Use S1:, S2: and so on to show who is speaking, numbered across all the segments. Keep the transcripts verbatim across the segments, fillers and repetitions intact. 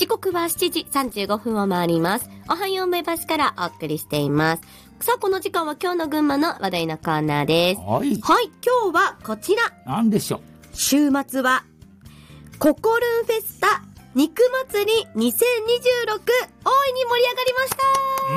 S1: 刻はしちじさんじゅうごふんを回ります。おはよう前橋からお送りしています。さあ、この時間は今日の群馬の話題のコーナーです。
S2: はい。
S1: はい、今日はこちら。
S2: なんでしょう。
S1: 週末は、ココルンフェスタ肉祭りにせんにじゅうろく、大いに盛り上がりました。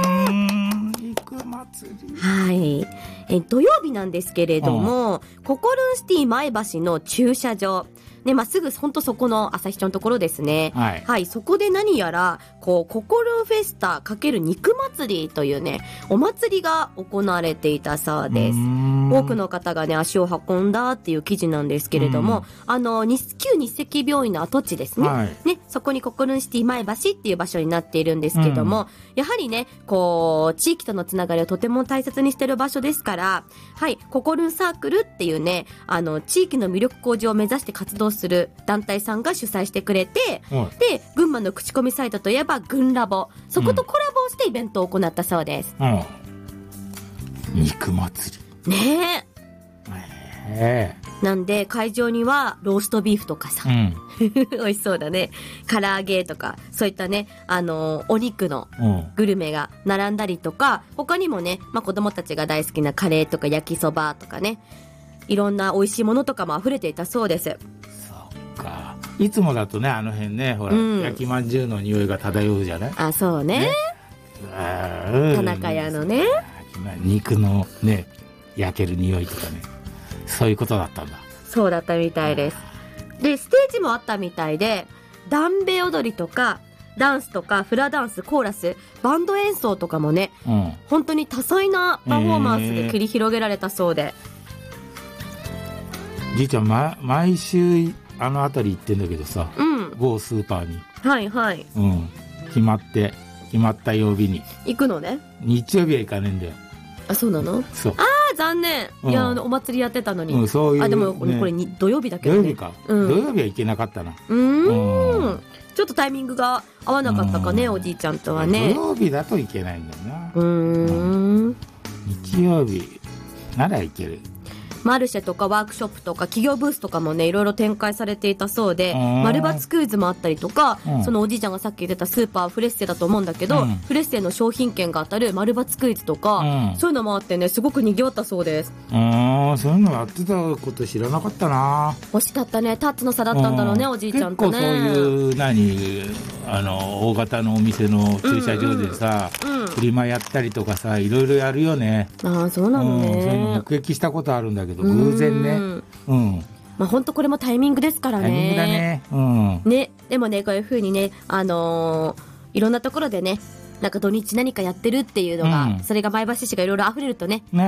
S2: うーん、肉祭り。
S1: はい。え、土曜日なんですけれども、うん、ココルンシティ前橋の駐車場。ね、まあ、すぐほんとそこの朝日町のところですね。はい。はい、そこで何やら、こう、ココルンフェスタ×肉祭りというね、お祭りが行われていたそうです。多くの方がね、足を運んだっていう記事なんですけれども、あの、旧日赤病院の跡地ですね。はい、ね、そこにココルンシティ前橋っていう場所になっているんですけども、やはりね、こう、地域とのつながりをとても大切にしている場所ですから、はい、ココルンサークルっていうね、あの、地域の魅力向上を目指して活動する団体さんが主催してくれて、うん、で、群馬の口コミサイトといえば群ラボ、そことコラボをしてイベントを行ったそうです。
S2: うん、肉祭
S1: りね
S2: え、え
S1: ー、なんで会場にはローストビーフとかさ、うん、美味しそうだね、唐揚げとかそういったね、あのー、お肉のグルメが並んだりとか、他にもね、まあ、子供たちが大好きなカレーとか焼きそばとかね、いろんな美味しいものとかも溢れていたそうです。
S2: いつもだとね、あの辺ね、ほら、うん、焼きまんじゅうの匂いが漂うじゃない。
S1: あ、そうね。ね、田中屋のね、
S2: 肉のね、焼ける匂いとかね、そういうことだったんだ。
S1: そうだったみたいです。で、ステージもあったみたいで、ダンベ踊りとかダンスとかフラダンス、コーラス、バンド演奏とかもね、うん、本当に多彩なパフォーマンスで繰り広げられたそうで、
S2: えー、じいちゃん、ま、毎週あの辺り行ってんだけどさ、うん、某スーパーに、
S1: はいはい、
S2: うん、決まって決まった曜日に
S1: 行くのね。
S2: 日曜日は行かねえんだよ。
S1: あ、そうなの。
S2: そう。
S1: あー、残念、うん、いや、お祭りやってたのに、
S2: うん、そういう、ね、
S1: あ、でもこれに土曜日だけどね。
S2: 土曜日か、うん、土曜日は行けなかったな。
S1: うーん、ちょっとタイミングが合わなかったかね、おじいちゃんとはね。
S2: 土曜日だと行けないんだよな。
S1: うーん、うん、
S2: 日曜日なら行ける。
S1: マルシェとかワークショップとか企業ブースとかもね、いろいろ展開されていたそうで、丸抜クイズもあったりとか、うん、そのおじいちゃんがさっき言ってたスーパーフレッセだと思うんだけど、うん、フレッセの商品券が当たる丸抜クイズとか、うん、そういうのもあってね、すごく賑わったそうです。
S2: ああ、そういうのやってたこと知らなかったな。
S1: 惜しかったね、タッチの差だったんだろうね、おじいちゃんとね。
S2: 結構そういう何、あの大型のお店の駐車場でさ、うんうん、フリマやったりとかさ、いろいろやるよね。
S1: ああ、そうなのね、うん、
S2: そういうの目撃したことあるんだけど、偶然ね、うん、うん、
S1: まあ本当これもタイミングですからね。
S2: タイミングだね、うん、
S1: ね、でもね、こういう風にね、あのー、いろんなところでね、なんか土日何かやってるっていうのが、うん、それが前橋市がいろいろ溢れるとね、ね、